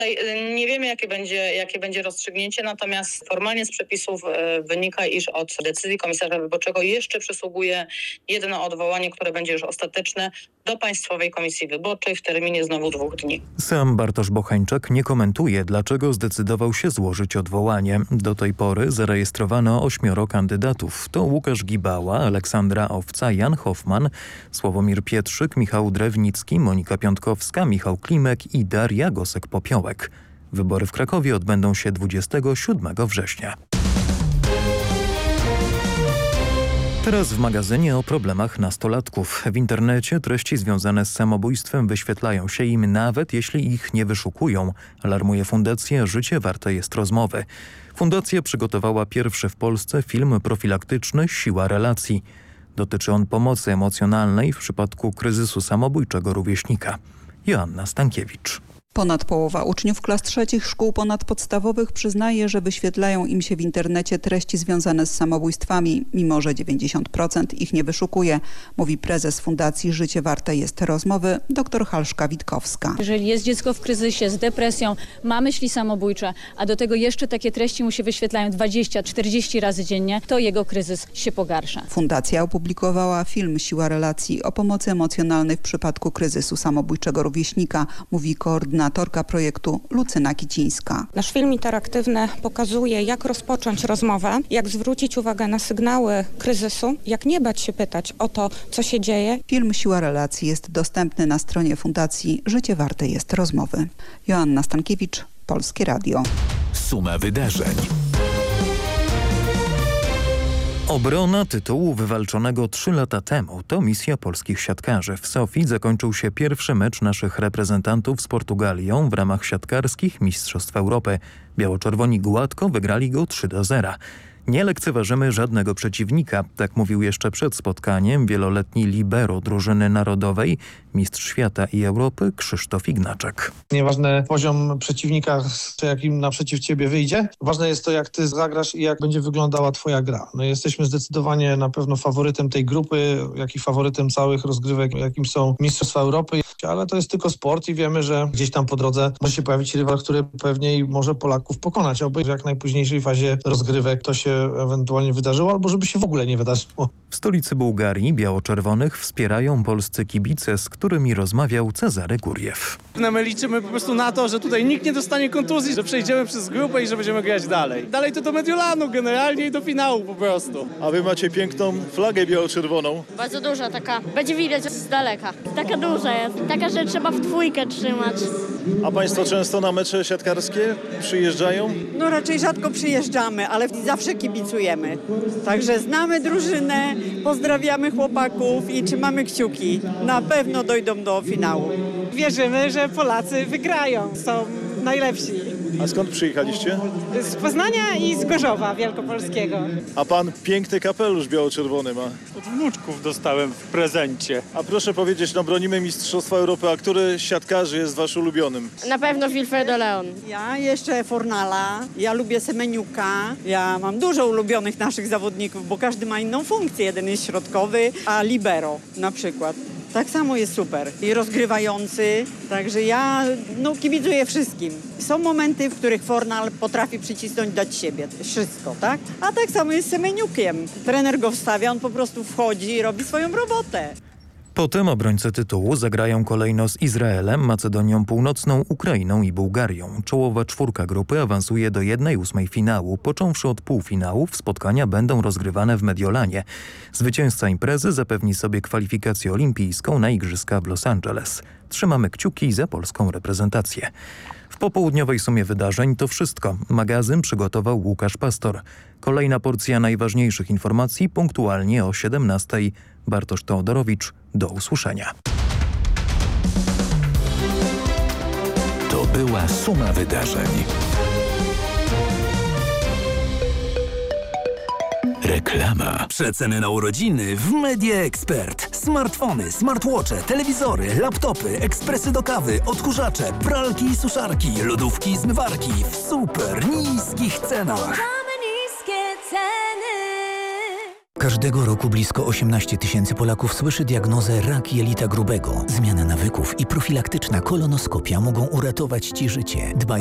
Nie wiemy, jakie będzie rozstrzygnięcie, natomiast formalnie z przepisów wynika, iż od decyzji komisarza wyborczego jeszcze przysługuje jedno odwołanie, które będzie już ostateczne, do Państwowej Komisji Wyborczej w terminie znowu 2 dni. Sam Bartosz Bocheńczak nie komentuje, dlaczego zdecydował się złożyć odwołanie. Do tej pory zarejestrowano 8 kandydatów. To Łukasz Gibała, Aleksandra Owca, Jan Hoffman, Sławomir Pietrzyk, Michał Drewnicki, Monika Piątkowska, Michał Klimek i Daria Gosek-Popiołek. Wybory w Krakowie odbędą się 27 września. Teraz w magazynie o problemach nastolatków. W internecie treści związane z samobójstwem wyświetlają się im nawet jeśli ich nie wyszukują, alarmuje Fundacja Życie Warte jest rozmowy. Fundacja przygotowała pierwszy w Polsce film profilaktyczny Siła relacji. Dotyczy on pomocy emocjonalnej w przypadku kryzysu samobójczego rówieśnika. Joanna Stankiewicz. Ponad połowa uczniów klas 3 szkół ponadpodstawowych przyznaje, że wyświetlają im się w internecie treści związane z samobójstwami, mimo że 90% ich nie wyszukuje, mówi prezes Fundacji Życie Warte jest rozmowy dr Halszka Witkowska. Jeżeli jest dziecko w kryzysie, z depresją, ma myśli samobójcze, a do tego jeszcze takie treści mu się wyświetlają 20-40 razy dziennie, to jego kryzys się pogarsza. Fundacja opublikowała film Siła relacji o pomocy emocjonalnej w przypadku kryzysu samobójczego rówieśnika, mówi koordynatorka projektu Lucyna Kicińska. Nasz film interaktywny pokazuje, jak rozpocząć rozmowę, jak zwrócić uwagę na sygnały kryzysu, jak nie bać się pytać o to, co się dzieje. Film Siła relacji jest dostępny na stronie Fundacji Życie Warte jest rozmowy. Joanna Stankiewicz, Polskie Radio. Suma wydarzeń. Obrona tytułu wywalczonego 3 lata temu to misja polskich siatkarzy. W Sofii zakończył się pierwszy mecz naszych reprezentantów z Portugalią w ramach siatkarskich Mistrzostw Europy. Biało-czerwoni gładko wygrali go 3-0. Nie lekceważymy żadnego przeciwnika, tak mówił jeszcze przed spotkaniem wieloletni libero drużyny narodowej, mistrz świata i Europy Krzysztof Ignaczek. Nieważne poziom przeciwnika, czy jakim naprzeciw ciebie wyjdzie, ważne jest to, jak ty zagrasz i jak będzie wyglądała twoja gra. No jesteśmy zdecydowanie na pewno faworytem tej grupy, jak i faworytem całych rozgrywek, jakim są Mistrzostwa Europy, ale to jest tylko sport i wiemy, że gdzieś tam po drodze może się pojawić rywal, który pewnie może Polaków pokonać, albo w jak najpóźniejszej fazie rozgrywek to się ewentualnie wydarzyło, albo żeby się w ogóle nie wydarzyło. W stolicy Bułgarii biało-czerwonych wspierają polscy kibice, z którymi rozmawiał Cezary Gurjew. My liczymy po prostu na to, że tutaj nikt nie dostanie kontuzji, że przejdziemy przez grupę i że będziemy grać dalej. Dalej to do Mediolanu generalnie i do finału po prostu. A wy macie piękną flagę biało-czerwoną. Bardzo duża taka, będzie widać z daleka. Taka duża jest, taka, że trzeba w dwójkę trzymać. A państwo często na mecze siatkarskie przyjeżdżają? No raczej rzadko przyjeżdżamy, ale zawsze kibicujemy. Także znamy drużynę, pozdrawiamy chłopaków i trzymamy kciuki. Na pewno dojdą do finału. Wierzymy, że Polacy wygrają, są najlepsi. A skąd przyjechaliście? Z Poznania i z Gorzowa Wielkopolskiego. A pan piękny kapelusz biało-czerwony ma. Od wnuczków dostałem w prezencie. A proszę powiedzieć, no bronimy Mistrzostwa Europy, a który z siatkarzy jest wasz ulubionym? Na pewno Wilfredo Leon. Ja jeszcze Fornala, ja lubię Semeniuka. Ja mam dużo ulubionych naszych zawodników, bo każdy ma inną funkcję. Jeden jest środkowy, a libero na przykład. Tak samo jest super i rozgrywający, także ja kibicuję wszystkim. Są momenty, w których Fornal potrafi przycisnąć, dać siebie, wszystko, tak? A tak samo jest z Semeniukiem. Trener go wstawia, on po prostu wchodzi i robi swoją robotę. Potem obrońcy tytułu zagrają kolejno z Izraelem, Macedonią Północną, Ukrainą i Bułgarią. Czołowa 4 grupy awansuje do 1/8 finału. Począwszy od półfinałów, spotkania będą rozgrywane w Mediolanie. Zwycięzca imprezy zapewni sobie kwalifikację olimpijską na Igrzyska w Los Angeles. Trzymamy kciuki za polską reprezentację. W popołudniowej sumie wydarzeń to wszystko. Magazyn przygotował Łukasz Pastor. Kolejna porcja najważniejszych informacji punktualnie o 17:00. Bartosz Teodorowicz. Do usłyszenia. To była suma wydarzeń. Reklama. Przeceny na urodziny w Media Expert. Smartfony, smartwatche, telewizory, laptopy, ekspresy do kawy, odkurzacze, pralki i suszarki, lodówki i zmywarki w super niskich cenach. Każdego roku blisko 18 000 Polaków słyszy diagnozę rak jelita grubego. Zmiana nawyków i profilaktyczna kolonoskopia mogą uratować Ci życie. Dbaj